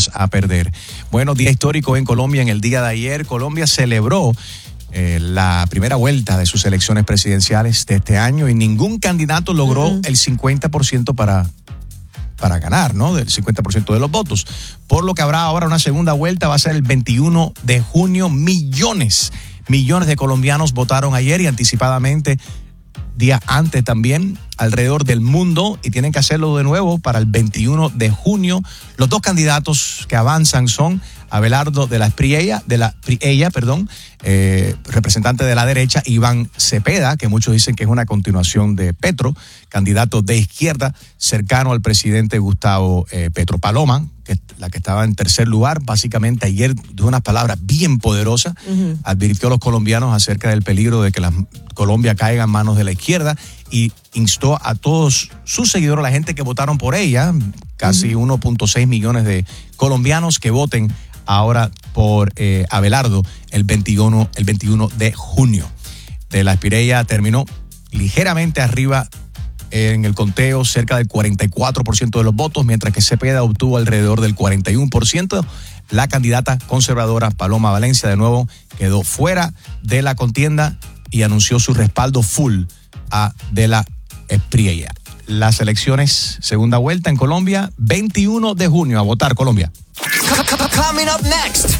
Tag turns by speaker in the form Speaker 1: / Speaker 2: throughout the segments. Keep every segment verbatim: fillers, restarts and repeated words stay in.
Speaker 1: echas a perder. Bueno, día histórico en Colombia. En el día de ayer, Colombia celebró eh, la primera vuelta de sus elecciones presidenciales de este año y ningún candidato logró uh-huh. el cincuenta por ciento para, para ganar, ¿no? Del cincuenta por ciento de los votos. Por lo que habrá ahora una segunda vuelta, va a ser el veintiuno de junio. Millones, millones de colombianos votaron ayer y anticipadamente días antes también alrededor del mundo, y tienen que hacerlo de nuevo para el veintiuno de junio. Los dos candidatos que avanzan son Abelardo de la Espriella, de la Priella, perdón, eh, representante de la derecha, Iván Cepeda, que muchos dicen que es una continuación de Petro, candidato de izquierda, cercano al presidente Gustavo eh, Petro. Paloma, que es la que estaba en tercer lugar, básicamente ayer dio unas palabras bien poderosas, uh-huh. advirtió a los colombianos acerca del peligro de que la Colombia caiga en manos de la izquierda y instó a todos sus seguidores, la gente que votaron por ella, casi uh-huh. uno punto seis millones de colombianos, que voten ahora por eh, Abelardo el veintiuno, el veintiuno de junio. De la Espriella terminó ligeramente arriba en el conteo, cerca del cuarenta y cuatro por ciento de los votos, mientras que Cepeda obtuvo alrededor del cuarenta y uno por ciento. La candidata conservadora Paloma Valencia de nuevo quedó fuera de la contienda y anunció su respaldo full a de la Espriella. Las elecciones, segunda vuelta en Colombia, veintiuno de junio, a votar Colombia.
Speaker 2: Coming up next.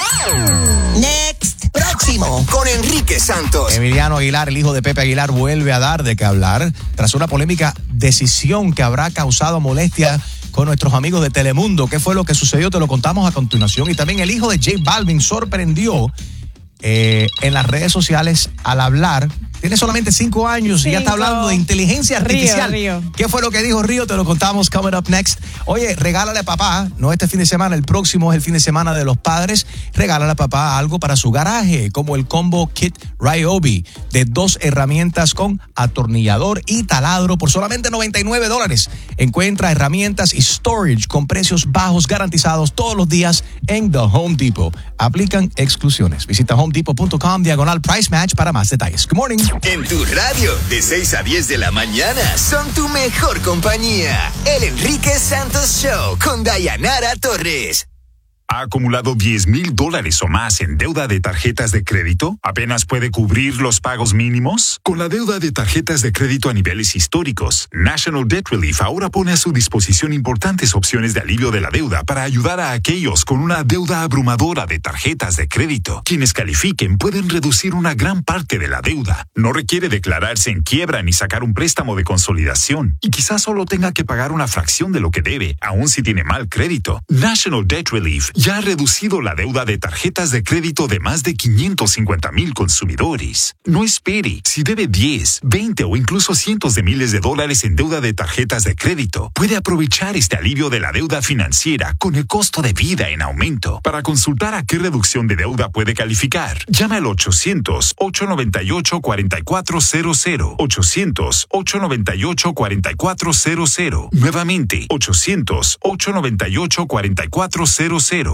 Speaker 2: Next. Próximo. Con Enrique Santos.
Speaker 1: Emiliano Aguilar, el hijo de Pepe Aguilar, vuelve a dar de qué hablar tras una polémica decisión que habrá causado molestia con nuestros amigos de Telemundo. ¿Qué fue lo que sucedió? Te lo contamos a continuación. Y también el hijo de J Balvin sorprendió eh, en las redes sociales al hablar. Tiene solamente cinco años cinco. Y ya está hablando de inteligencia artificial.
Speaker 3: Río, Río.
Speaker 1: ¿Qué fue lo que dijo Río? Te lo contamos coming up next. Oye, regálale a papá, no este fin de semana, el próximo es el fin de semana de los padres. Regálale a papá algo para su garaje, como el combo kit Ryobi, de dos herramientas con atornillador y taladro por solamente noventa y nueve dólares. Encuentra herramientas y storage con precios bajos garantizados todos los días en The Home Depot. Aplican exclusiones. Visita homedepot punto com diagonal price match para más detalles. Good morning.
Speaker 2: En tu radio, de seis a diez de la mañana, son tu mejor compañía. El Enrique Santos Show con Dayanara Torres.
Speaker 4: ¿Ha acumulado diez mil dólares o más en deuda de tarjetas de crédito? ¿Apenas puede cubrir los pagos mínimos? Con la deuda de tarjetas de crédito a niveles históricos, National Debt Relief ahora pone a su disposición importantes opciones de alivio de la deuda para ayudar a aquellos con una deuda abrumadora de tarjetas de crédito. Quienes califiquen pueden reducir una gran parte de la deuda. No requiere declararse en quiebra ni sacar un préstamo de consolidación. Y quizás solo tenga que pagar una fracción de lo que debe, aun si tiene mal crédito. National Debt Relief ya ha reducido la deuda de tarjetas de crédito de más de quinientos cincuenta mil consumidores. No espere. Si debe diez, veinte o incluso cientos de miles de dólares en deuda de tarjetas de crédito, puede aprovechar este alivio de la deuda financiera con el costo de vida en aumento. Para consultar a qué reducción de deuda puede calificar, llama al ochocientos, ochocientos noventa y ocho, cuarenta y cuatro cero cero. ochocientos, ochocientos noventa y ocho, cuarenta y cuatro cero cero. Nuevamente, ochocientos, ochocientos noventa y ocho, cuarenta y cuatro cero cero.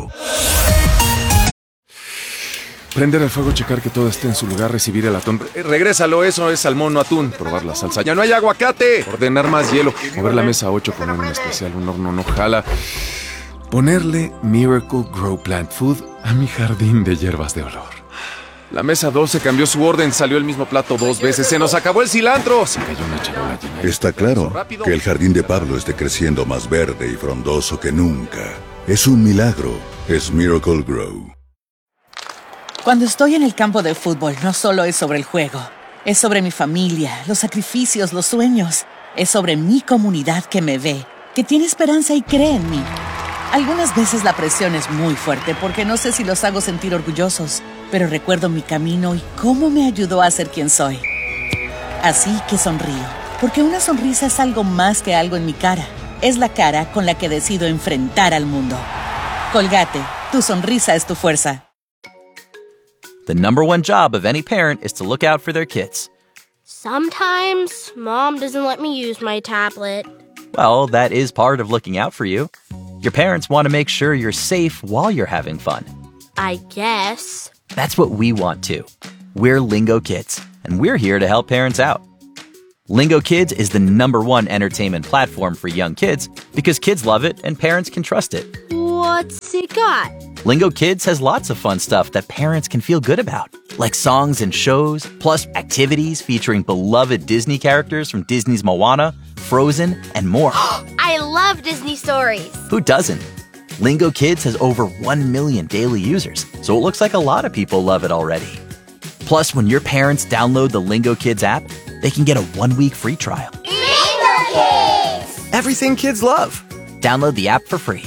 Speaker 5: Prender el fuego, checar que todo esté en su lugar, recibir el atún. Eh, regrésalo, eso es salmón, no atún. Probar la salsa. ¡Ya no hay aguacate! Ordenar más hielo. Mover la mesa ocho, poner un especial, un horno no jala. Ponerle Miracle Grow Plant Food a mi jardín de hierbas de olor. La mesa doce cambió su orden, salió el mismo plato dos veces. ¡Se nos acabó el cilantro! Se cayó una charola llena.
Speaker 6: Está claro que el jardín de Pablo esté creciendo más verde y frondoso que nunca. Es un milagro. Es Miracle Grow.
Speaker 7: Cuando estoy en el campo de fútbol, no solo es sobre el juego. Es sobre mi familia, los sacrificios, los sueños. Es sobre mi comunidad que me ve, que tiene esperanza y cree en mí. Algunas veces la presión es muy fuerte porque no sé si los hago sentir orgullosos, pero recuerdo mi camino y cómo me ayudó a ser quien soy. Así que sonrío, porque una sonrisa es algo más que algo en mi cara. Es la cara con la que decido enfrentar al mundo. Colgate, tu sonrisa es tu fuerza.
Speaker 8: The number one job of any parent is to look out for their kids.
Speaker 9: Sometimes, Mom doesn't let me use my tablet.
Speaker 8: Well, that is part of looking out for you. Your parents want to make sure you're safe while you're having fun.
Speaker 9: I guess.
Speaker 8: That's what we want too. We're Lingo Kids, and we're here to help parents out. Lingo Kids is the number one entertainment platform for young kids because kids love it and parents can trust it.
Speaker 9: What's What's it got?
Speaker 8: Lingo Kids has lots of fun stuff that parents can feel good about, like songs and shows, plus activities featuring beloved Disney characters from Disney's Moana, Frozen, and more.
Speaker 9: I love Disney stories.
Speaker 8: Who doesn't? Lingo Kids has over one million daily users, so it looks like a lot of people love it already. Plus, when your parents download the Lingo Kids app, they can get a one-week free trial.
Speaker 9: Lingo Kids!
Speaker 8: Everything kids love. Download the app for free.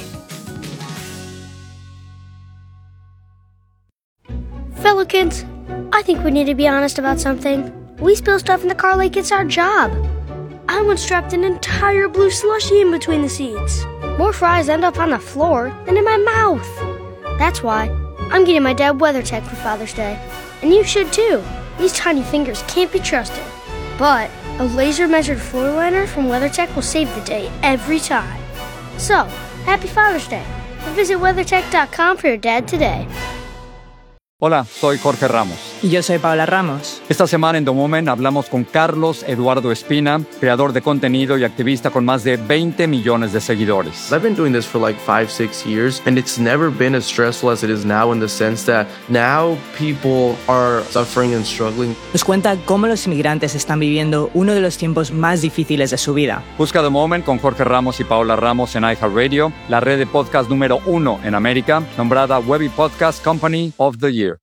Speaker 3: Fellow kids, I think we need to be honest about something. We spill stuff in the car like it's our job. I once dropped an entire blue slushie in between the seats. More fries end up on the floor than in my mouth. That's why I'm getting my dad WeatherTech for Father's Day. And you should too. These tiny fingers can't be trusted. But a laser-measured floor liner from WeatherTech will save the day every time. So, happy Father's Day. And visit weathertech dot com for your dad today.
Speaker 10: Hola, soy Jorge Ramos.
Speaker 11: Y yo soy Paola Ramos.
Speaker 10: Esta semana en The Moment hablamos con Carlos Eduardo Espina, creador de contenido y activista con más de veinte millones de seguidores.
Speaker 12: I've been doing this for like five, six years, and it's never been as stressful as it is now in the sense that now people are suffering and struggling.
Speaker 11: Nos cuenta cómo los inmigrantes están viviendo uno de los tiempos más difíciles de su vida.
Speaker 10: Busca The Moment con Jorge Ramos y Paola Ramos en iHeartRadio, la red de podcast número uno en América, nombrada Webby Podcast Company of the Year.